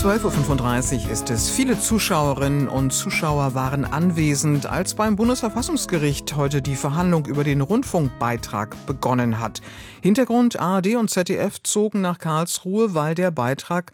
12:35 Uhr ist es. Viele Zuschauerinnen und Zuschauer waren anwesend, als beim Bundesverfassungsgericht heute die Verhandlung über den Rundfunkbeitrag begonnen hat. Hintergrund: ARD und ZDF zogen nach Karlsruhe, weil der Beitrag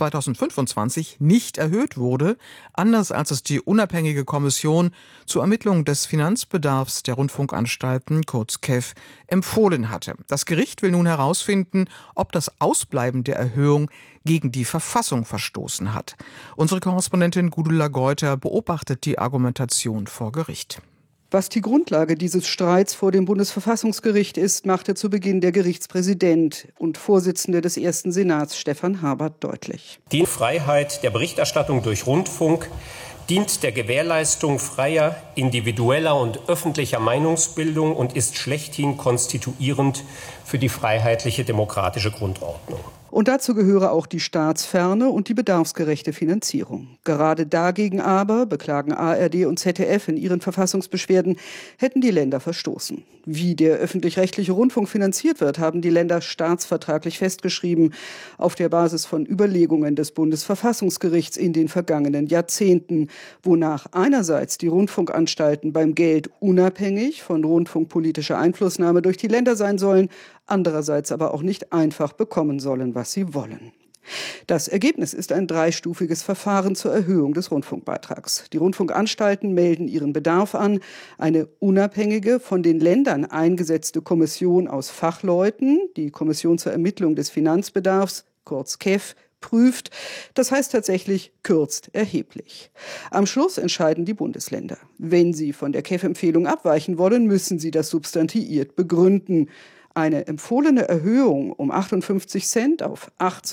2025 nicht erhöht wurde, anders als es die unabhängige Kommission zur Ermittlung des Finanzbedarfs der Rundfunkanstalten, kurz KEF, empfohlen hatte. Das Gericht will nun herausfinden, ob das Ausbleiben der Erhöhung gegen die Verfassung verstoßen hat. Unsere Korrespondentin Gudula Geuter beobachtet die Argumentation vor Gericht. Was die Grundlage dieses Streits vor dem Bundesverfassungsgericht ist, machte zu Beginn der Gerichtspräsident und Vorsitzende des Ersten Senats Stefan Habert deutlich. Die Freiheit der Berichterstattung durch Rundfunk dient der Gewährleistung freier, individueller und öffentlicher Meinungsbildung und ist schlechthin konstituierend für die freiheitliche demokratische Grundordnung. Und dazu gehöre auch die staatsferne und die bedarfsgerechte Finanzierung. Gerade dagegen aber, beklagen ARD und ZDF in ihren Verfassungsbeschwerden, hätten die Länder verstoßen. Wie der öffentlich-rechtliche Rundfunk finanziert wird, haben die Länder staatsvertraglich festgeschrieben, auf der Basis von Überlegungen des Bundesverfassungsgerichts in den vergangenen Jahrzehnten, wonach einerseits die Rundfunkanstalten beim Geld unabhängig von rundfunkpolitischer Einflussnahme durch die Länder sein sollen, andererseits aber auch nicht einfach bekommen sollen, was sie wollen. Das Ergebnis ist ein dreistufiges Verfahren zur Erhöhung des Rundfunkbeitrags. Die Rundfunkanstalten melden ihren Bedarf an. Eine unabhängige, von den Ländern eingesetzte Kommission aus Fachleuten, die Kommission zur Ermittlung des Finanzbedarfs, kurz KEF, prüft. Das heißt tatsächlich, kürzt erheblich. Am Schluss entscheiden die Bundesländer. Wenn sie von der KEF-Empfehlung abweichen wollen, müssen sie das substantiiert begründen. Eine empfohlene Erhöhung um 58 Cent auf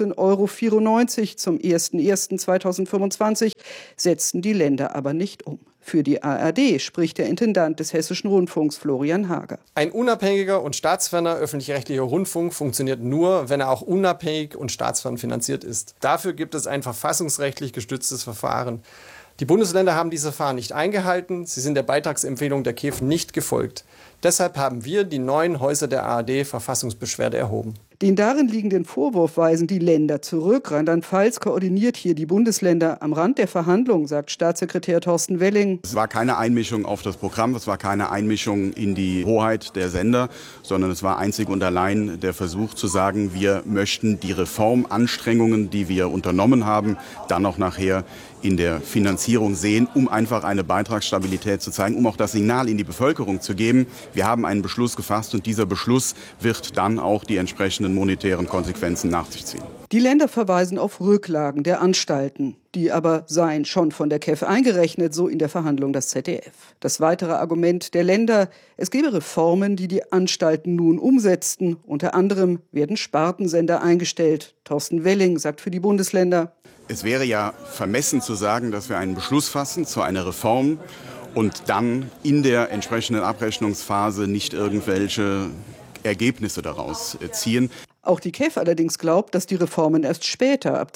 18,94 € zum 01.01.2025 setzten die Länder aber nicht um. Für die ARD spricht der Intendant des Hessischen Rundfunks, Florian Hager. Ein unabhängiger und staatsferner öffentlich-rechtlicher Rundfunk funktioniert nur, wenn er auch unabhängig und staatsfern finanziert ist. Dafür gibt es ein verfassungsrechtlich gestütztes Verfahren. Die Bundesländer haben diese Verfahren nicht eingehalten, sie sind der Beitragsempfehlung der KEF nicht gefolgt. Deshalb haben wir die 9 Häuser der ARD Verfassungsbeschwerde erhoben. Den darin liegenden Vorwurf weisen die Länder zurück. Rheinland-Pfalz koordiniert hier die Bundesländer. Am Rand der Verhandlungen, sagt Staatssekretär Thorsten Welling: Es war keine Einmischung auf das Programm, es war keine Einmischung in die Hoheit der Sender, sondern es war einzig und allein der Versuch zu sagen, wir möchten die Reformanstrengungen, die wir unternommen haben, dann auch nachher in der Finanzierung sehen, um einfach eine Beitragsstabilität zu zeigen, um auch das Signal in die Bevölkerung zu geben. Wir haben einen Beschluss gefasst und dieser Beschluss wird dann auch die entsprechenden monetären Konsequenzen nach sich ziehen. Die Länder verweisen auf Rücklagen der Anstalten. Die aber seien schon von der KEF eingerechnet, so in der Verhandlung das ZDF. Das weitere Argument der Länder: Es gebe Reformen, die die Anstalten nun umsetzten. Unter anderem werden Spartensender eingestellt. Thorsten Welling sagt für die Bundesländer: Es wäre ja vermessen zu sagen, dass wir einen Beschluss fassen zu einer Reform und dann in der entsprechenden Abrechnungsphase nicht irgendwelche Ergebnisse daraus ziehen. Auch die KEF allerdings glaubt, dass die Reformen erst später, ab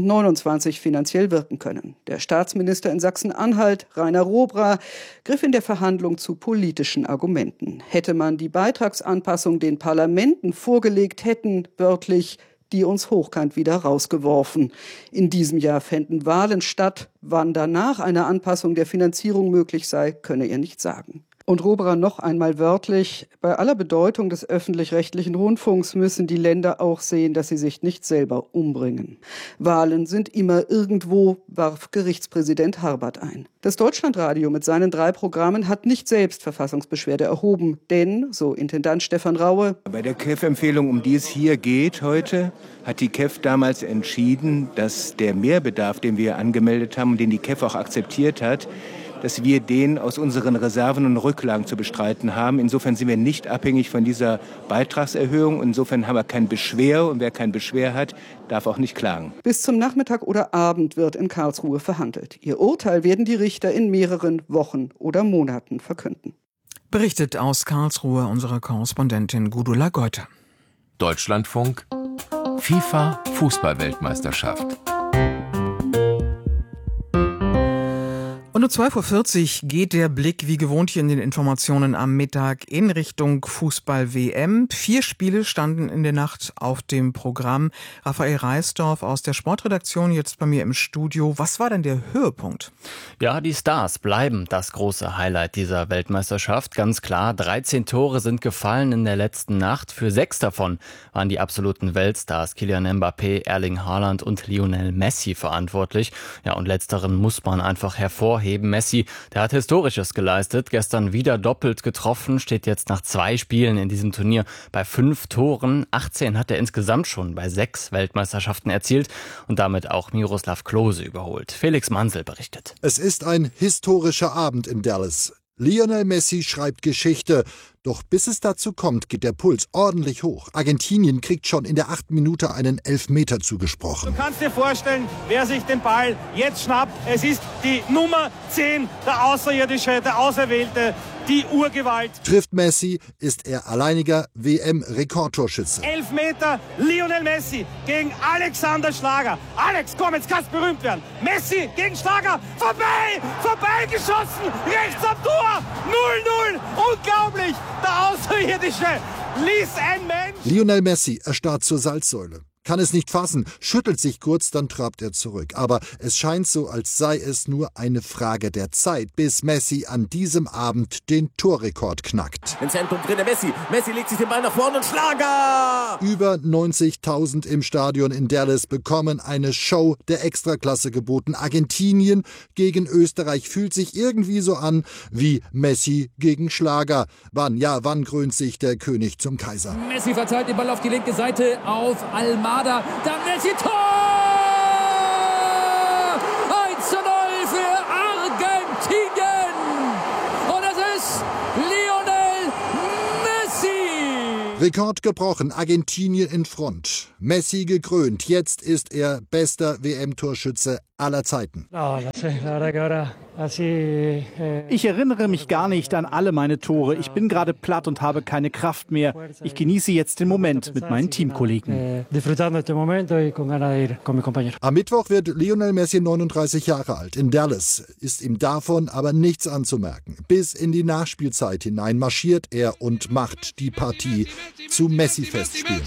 2029, finanziell wirken können. Der Staatsminister in Sachsen-Anhalt, Rainer Robra, griff in der Verhandlung zu politischen Argumenten. Hätte man die Beitragsanpassung den Parlamenten vorgelegt, hätten, wörtlich, die uns hochkant wieder rausgeworfen. In diesem Jahr fänden Wahlen statt. Wann danach eine Anpassung der Finanzierung möglich sei, könne er nicht sagen. Und Robra noch einmal wörtlich: Bei aller Bedeutung des öffentlich-rechtlichen Rundfunks müssen die Länder auch sehen, dass sie sich nicht selber umbringen. Wahlen sind immer irgendwo, warf Gerichtspräsident Harbert ein. Das Deutschlandradio mit seinen 3 Programmen hat nicht selbst Verfassungsbeschwerde erhoben, denn, so Intendant Stefan Raue: Bei der KEF-Empfehlung, um die es hier geht heute, hat die KEF damals entschieden, dass der Mehrbedarf, den wir angemeldet haben und den die KEF auch akzeptiert hat, dass wir den aus unseren Reserven und Rücklagen zu bestreiten haben. Insofern sind wir nicht abhängig von dieser Beitragserhöhung. Insofern haben wir kein Beschwer und wer kein Beschwer hat, darf auch nicht klagen. Bis zum Nachmittag oder Abend wird in Karlsruhe verhandelt. Ihr Urteil werden die Richter in mehreren Wochen oder Monaten verkünden. Berichtet aus Karlsruhe unsere Korrespondentin Gudula Geuter. Deutschlandfunk FIFA Fußballweltmeisterschaft. Und Stunde 12:40 Uhr geht der Blick wie gewohnt hier in den Informationen am Mittag in Richtung Fußball-WM. 4 Spiele standen in der Nacht auf dem Programm. Raphael Reisdorf aus der Sportredaktion jetzt bei mir im Studio. Was war denn der Höhepunkt? Ja, die Stars bleiben das große Highlight dieser Weltmeisterschaft. Ganz klar, 13 Tore sind gefallen in der letzten Nacht. Für 6 davon waren die absoluten Weltstars Kylian Mbappé, Erling Haaland und Lionel Messi verantwortlich. Ja, und letzteren muss man einfach hervorheben. Messi, der hat Historisches geleistet, gestern wieder doppelt getroffen, steht jetzt nach 2 Spielen in diesem Turnier bei 5 Toren. 18 hat er insgesamt schon bei 6 Weltmeisterschaften erzielt und damit auch Miroslav Klose überholt. Felix Mansel berichtet. Es ist ein historischer Abend in Dallas. Lionel Messi schreibt Geschichte. Doch bis es dazu kommt, geht der Puls ordentlich hoch. Argentinien kriegt schon in der 8. Minute einen Elfmeter zugesprochen. Du kannst dir vorstellen, wer sich den Ball jetzt schnappt. Es ist die Nummer 10, der Außerirdische, der Auserwählte, die Urgewalt. Trifft Messi, ist er alleiniger WM-Rekordtorschütze. Elfmeter, Lionel Messi gegen Alexander Schlager. Alex, komm, jetzt kannst du berühmt werden. Messi gegen Schlager, vorbeigeschossen, rechts am Tor, 0-0, unglaublich. Der Außerirdische ließ ein Mensch. Lionel Messi erstarrt zur Salzsäule. Kann es nicht fassen, schüttelt sich kurz, dann trabt er zurück. Aber es scheint so, als sei es nur eine Frage der Zeit, bis Messi an diesem Abend den Torrekord knackt. Im Zentrum drin der Messi. Messi legt sich den Ball nach vorne und Schlager! Über 90.000 im Stadion in Dallas bekommen eine Show der Extraklasse geboten. Argentinien gegen Österreich fühlt sich irgendwie so an wie Messi gegen Schlager. Wann krönt sich der König zum Kaiser? Messi verteilt den Ball auf die linke Seite auf Almada. Dann Messi, Tor! 1:0 für Argentinien! Und es ist Lionel Messi! Rekord gebrochen, Argentinien in Front. Messi gekrönt, jetzt ist er bester WM-Torschütze aller Zeiten. Ich erinnere mich gar nicht an alle meine Tore. Ich bin gerade platt und habe keine Kraft mehr. Ich genieße jetzt den Moment mit meinen Teamkollegen. Am Mittwoch wird Lionel Messi 39 Jahre alt. In Dallas ist ihm davon aber nichts anzumerken. Bis in die Nachspielzeit hinein marschiert er und macht die Partie zu Messi-Festspielen.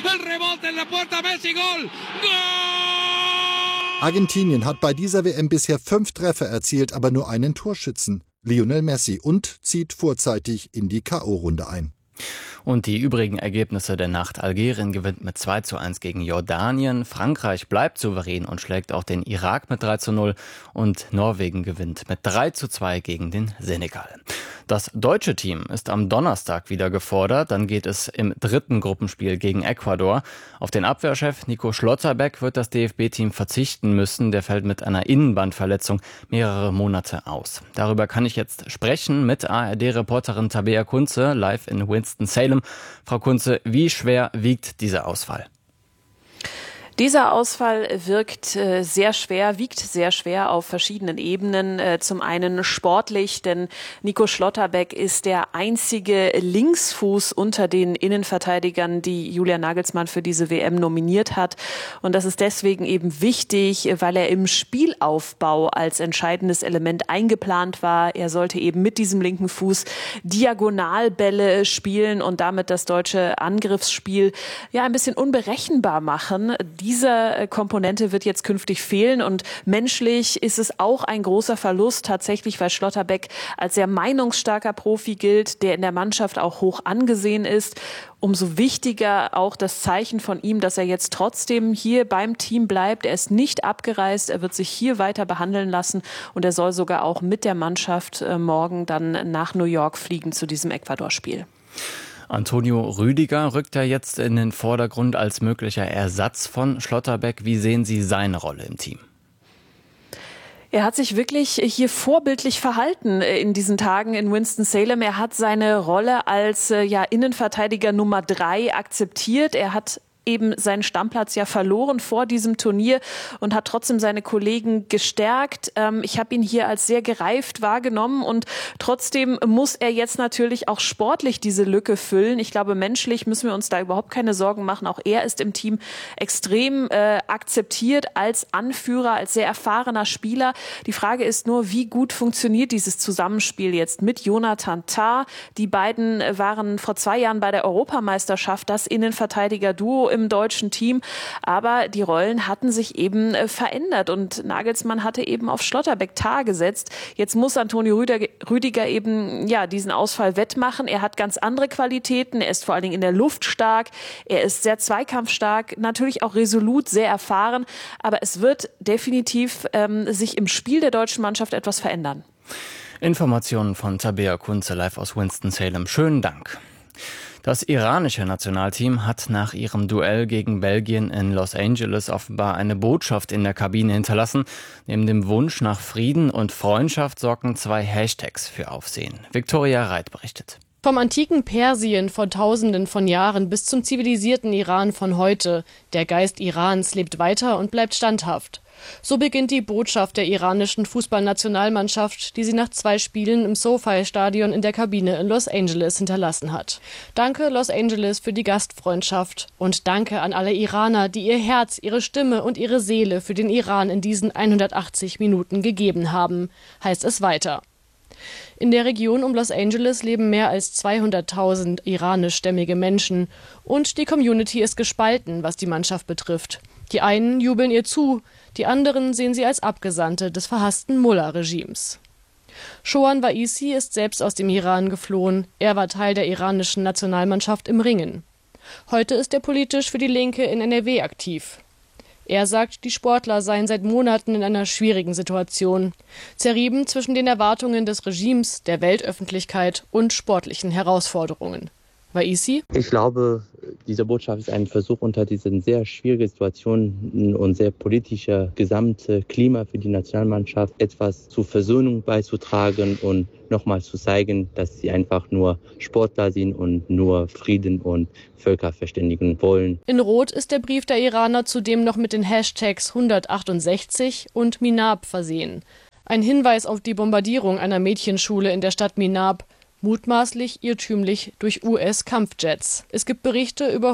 Argentinien hat bei dieser WM bisher 5 Treffer erzielt, aber nur einen Torschützen, Lionel Messi, und zieht vorzeitig in die K.O.-Runde ein. Und die übrigen Ergebnisse der Nacht. Algerien gewinnt mit 2:1 gegen Jordanien. Frankreich bleibt souverän und schlägt auch den Irak mit 3:0. Und Norwegen gewinnt mit 3:2 gegen den Senegal. Das deutsche Team ist am Donnerstag wieder gefordert. Dann geht es im 3. Gruppenspiel gegen Ecuador. Auf den Abwehrchef Nico Schlotterbeck wird das DFB-Team verzichten müssen. Der fällt mit einer Innenbandverletzung mehrere Monate aus. Darüber kann ich jetzt sprechen mit ARD-Reporterin Tabea Kunze, live in Winston-Salem. Frau Kunze, wie schwer wiegt dieser Ausfall? Dieser Ausfall wiegt sehr schwer auf verschiedenen Ebenen. Zum einen sportlich, denn Nico Schlotterbeck ist der einzige Linksfuß unter den Innenverteidigern, die Julian Nagelsmann für diese WM nominiert hat. Und das ist deswegen eben wichtig, weil er im Spielaufbau als entscheidendes Element eingeplant war. Er sollte eben mit diesem linken Fuß Diagonalbälle spielen und damit das deutsche Angriffsspiel ein bisschen unberechenbar machen. Diese Komponente wird jetzt künftig fehlen und menschlich ist es auch ein großer Verlust tatsächlich, weil Schlotterbeck als sehr meinungsstarker Profi gilt, der in der Mannschaft auch hoch angesehen ist. Umso wichtiger auch das Zeichen von ihm, dass er jetzt trotzdem hier beim Team bleibt. Er ist nicht abgereist, er wird sich hier weiter behandeln lassen und er soll sogar auch mit der Mannschaft morgen dann nach New York fliegen zu diesem Ecuador-Spiel. Antonio Rüdiger rückt ja jetzt in den Vordergrund als möglicher Ersatz von Schlotterbeck. Wie sehen Sie seine Rolle im Team? Er hat sich wirklich hier vorbildlich verhalten in diesen Tagen in Winston-Salem. Er hat seine Rolle als Innenverteidiger Nummer 3 akzeptiert. Er hat eben seinen Stammplatz ja verloren vor diesem Turnier und hat trotzdem seine Kollegen gestärkt. Ich habe ihn hier als sehr gereift wahrgenommen und trotzdem muss er jetzt natürlich auch sportlich diese Lücke füllen. Ich glaube, menschlich müssen wir uns da überhaupt keine Sorgen machen. Auch er ist im Team extrem akzeptiert als Anführer, als sehr erfahrener Spieler. Die Frage ist nur, wie gut funktioniert dieses Zusammenspiel jetzt mit Jonathan Tah? Die beiden waren vor 2 Jahren bei der Europameisterschaft das Innenverteidiger-Duo im deutschen Team. Aber die Rollen hatten sich eben verändert und Nagelsmann hatte eben auf Schlotterbeck-Tah gesetzt. Jetzt muss Antonio Rüdiger eben diesen Ausfall wettmachen. Er hat ganz andere Qualitäten. Er ist vor allen Dingen in der Luft stark. Er ist sehr zweikampfstark, natürlich auch resolut, sehr erfahren. Aber es wird definitiv sich im Spiel der deutschen Mannschaft etwas verändern. Informationen von Tabea Kunze live aus Winston-Salem. Schönen Dank. Das iranische Nationalteam hat nach ihrem Duell gegen Belgien in Los Angeles offenbar eine Botschaft in der Kabine hinterlassen. Neben dem Wunsch nach Frieden und Freundschaft sorgten 2 Hashtags für Aufsehen. Viktoria Reit berichtet. Vom antiken Persien vor Tausenden von Jahren bis zum zivilisierten Iran von heute. Der Geist Irans lebt weiter und bleibt standhaft. So beginnt die Botschaft der iranischen Fußballnationalmannschaft, die sie nach 2 Spielen im SoFi-Stadion in der Kabine in Los Angeles hinterlassen hat. Danke Los Angeles für die Gastfreundschaft und danke an alle Iraner, die ihr Herz, ihre Stimme und ihre Seele für den Iran in diesen 180 Minuten gegeben haben, heißt es weiter. In der Region um Los Angeles leben mehr als 200.000 iranischstämmige Menschen und die Community ist gespalten, was die Mannschaft betrifft. Die einen jubeln ihr zu, die anderen sehen sie als Abgesandte des verhassten Mullah-Regimes. Shoan Waisi ist selbst aus dem Iran geflohen. Er war Teil der iranischen Nationalmannschaft im Ringen. Heute ist er politisch für die Linke in NRW aktiv. Er sagt, die Sportler seien seit Monaten in einer schwierigen Situation, zerrieben zwischen den Erwartungen des Regimes, der Weltöffentlichkeit und sportlichen Herausforderungen. Waisi? Ich glaube, diese Botschaft ist ein Versuch, unter diesen sehr schwierigen Situationen und sehr politischer gesamte Klima für die Nationalmannschaft etwas zur Versöhnung beizutragen und nochmal zu zeigen, dass sie einfach nur Sportler sind und nur Frieden und Völkerverständigung wollen. In Rot ist der Brief der Iraner zudem noch mit den Hashtags 168 und Minab versehen. Ein Hinweis auf die Bombardierung einer Mädchenschule in der Stadt Minab, mutmaßlich irrtümlich durch US-Kampfjets. Es gibt Berichte über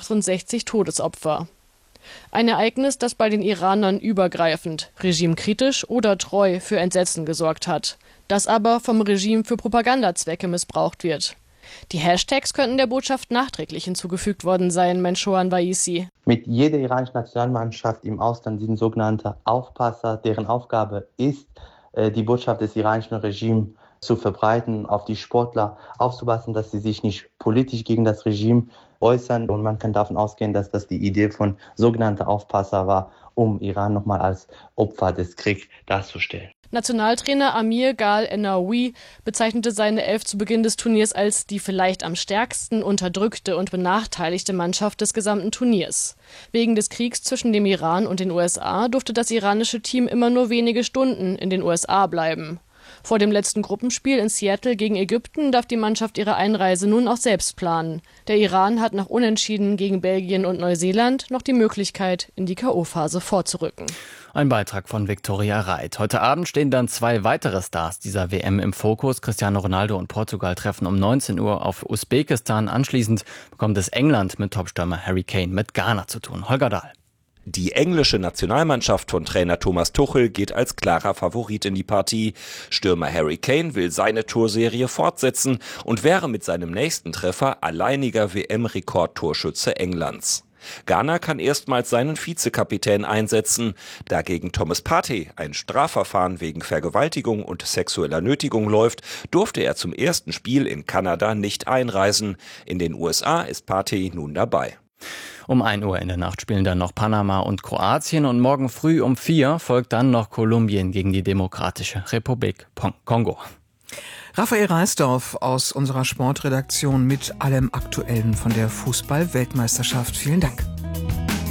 168 Todesopfer. Ein Ereignis, das bei den Iranern übergreifend, regimekritisch oder treu für Entsetzen gesorgt hat, das aber vom Regime für Propagandazwecke missbraucht wird. Die Hashtags könnten der Botschaft nachträglich hinzugefügt worden sein, meint Shoan Waisi. Mit jeder iranischen Nationalmannschaft im Ausland sind sogenannte Aufpasser, deren Aufgabe ist, die Botschaft des iranischen Regimes zu verbreiten, auf die Sportler aufzupassen, dass sie sich nicht politisch gegen das Regime äußern. Und man kann davon ausgehen, dass das die Idee von sogenannten Aufpasser war, um Iran nochmal als Opfer des Kriegs darzustellen. Nationaltrainer Amir Gal Enaoui bezeichnete seine Elf zu Beginn des Turniers als die vielleicht am stärksten unterdrückte und benachteiligte Mannschaft des gesamten Turniers. Wegen des Kriegs zwischen dem Iran und den USA durfte das iranische Team immer nur wenige Stunden in den USA bleiben. Vor dem letzten Gruppenspiel in Seattle gegen Ägypten darf die Mannschaft ihre Einreise nun auch selbst planen. Der Iran hat nach Unentschieden gegen Belgien und Neuseeland noch die Möglichkeit, in die K.O.-Phase vorzurücken. Ein Beitrag von Viktoria Reit. Heute Abend stehen dann 2 weitere Stars dieser WM im Fokus. Cristiano Ronaldo und Portugal treffen um 19 Uhr auf Usbekistan. Anschließend bekommt es England mit Topstürmer Harry Kane mit Ghana zu tun. Holger Dahl. Die englische Nationalmannschaft von Trainer Thomas Tuchel geht als klarer Favorit in die Partie. Stürmer Harry Kane will seine Torserie fortsetzen und wäre mit seinem nächsten Treffer alleiniger WM-Rekordtorschütze Englands. Ghana kann erstmals seinen Vizekapitän einsetzen. Da gegen Thomas Partey ein Strafverfahren wegen Vergewaltigung und sexueller Nötigung läuft, durfte er zum ersten Spiel in Kanada nicht einreisen. In den USA ist Partey nun dabei. Um 1 Uhr in der Nacht spielen dann noch Panama und Kroatien und morgen früh um 4 folgt dann noch Kolumbien gegen die Demokratische Republik Kongo. Raphael Reisdorf aus unserer Sportredaktion mit allem Aktuellen von der Fußball-Weltmeisterschaft. Vielen Dank.